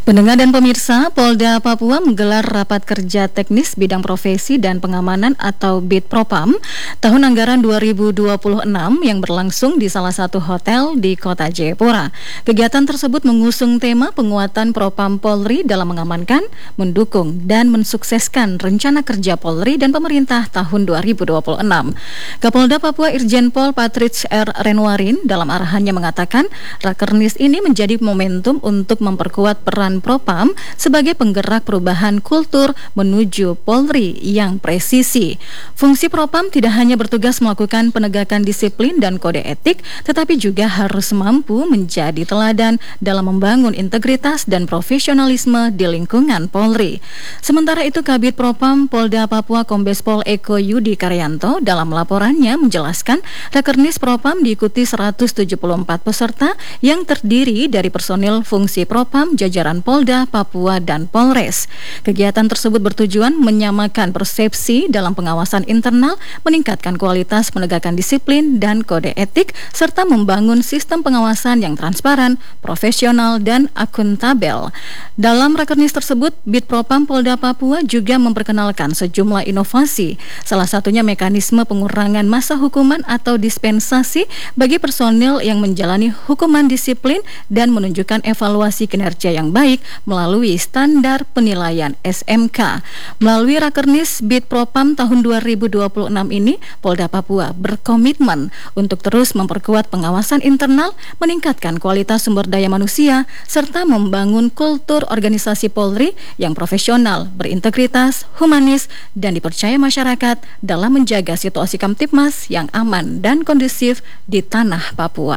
Pendengar dan pemirsa, Polda Papua menggelar rapat kerja teknis bidang profesi dan pengamanan atau BID-Propam tahun anggaran 2026 yang berlangsung di salah satu hotel di Kota Jayapura. Kegiatan tersebut mengusung tema penguatan Propam Polri dalam mengamankan, mendukung, dan mensukseskan rencana kerja Polri dan pemerintah tahun 2026. Kapolda Papua Irjen Pol Patrich R. Renwarin dalam arahannya mengatakan, Rakernis ini menjadi momentum untuk memperkuat peran Propam sebagai penggerak perubahan kultur menuju Polri yang presisi. Fungsi Propam tidak hanya bertugas melakukan penegakan disiplin dan kode etik, tetapi juga harus mampu menjadi teladan dalam membangun integritas dan profesionalisme di lingkungan Polri. Sementara itu, Kabid Propam Polda Papua Kombes Pol Eko Yudi Karyanto dalam laporannya menjelaskan Rakernis Propam diikuti 174 peserta yang terdiri dari personil fungsi Propam, jajaran Polda, Papua, dan Polres. Kegiatan tersebut bertujuan menyamakan persepsi dalam pengawasan internal, meningkatkan kualitas penegakan disiplin dan kode etik, serta membangun sistem pengawasan yang transparan, profesional, dan akuntabel. Dalam Rakernis tersebut, BID-Propam Polda Papua juga memperkenalkan sejumlah inovasi, salah satunya mekanisme pengurangan masa hukuman atau dispensasi bagi personil yang menjalani hukuman disiplin dan menunjukkan evaluasi kinerja yang baik melalui standar penilaian SMK. Melalui Rakernis BID-Propam tahun 2026 ini, Polda Papua berkomitmen untuk terus memperkuat pengawasan internal, meningkatkan kualitas sumber daya manusia, serta membangun kultur organisasi Polri yang profesional, berintegritas, humanis, dan dipercaya masyarakat dalam menjaga situasi Kamtibmas yang aman dan kondusif di tanah Papua.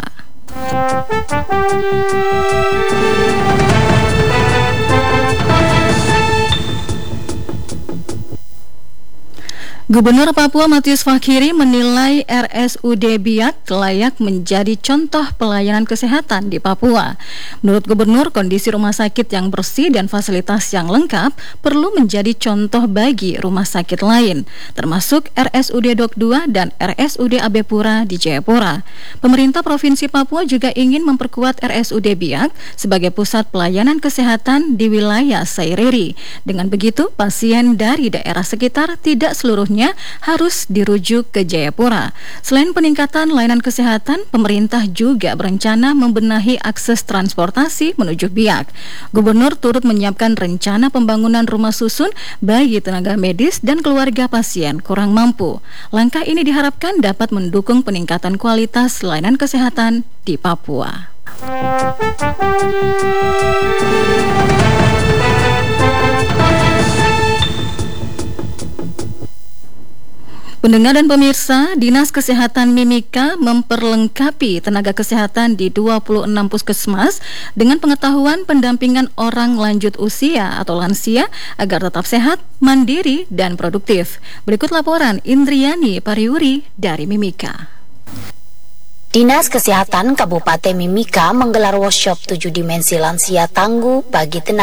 Gubernur Papua Matius Fakhiri menilai RSUD Biak layak menjadi contoh pelayanan kesehatan di Papua. Menurut Gubernur, kondisi rumah sakit yang bersih dan fasilitas yang lengkap perlu menjadi contoh bagi rumah sakit lain, termasuk RSUD Dok 2 dan RSUD Abepura di Jayapura. Pemerintah Provinsi Papua juga ingin memperkuat RSUD Biak sebagai pusat pelayanan kesehatan di wilayah Saireri. Dengan begitu, pasien dari daerah sekitar tidak seluruhnya harus dirujuk ke Jayapura. Selain peningkatan layanan kesehatan, pemerintah juga berencana membenahi akses transportasi menuju Biak. Gubernur turut menyiapkan rencana pembangunan rumah susun bagi tenaga medis dan keluarga pasien kurang mampu. Langkah ini diharapkan dapat mendukung peningkatan kualitas layanan kesehatan di Papua. Pendengar dan pemirsa, Dinas Kesehatan Mimika memperlengkapi tenaga kesehatan di 26 puskesmas dengan pengetahuan pendampingan orang lanjut usia atau lansia agar tetap sehat, mandiri, dan produktif. Berikut laporan Indriani Pariuri dari Mimika. Dinas Kesehatan Kabupaten Mimika menggelar workshop 7 dimensi lansia tangguh bagi tenaga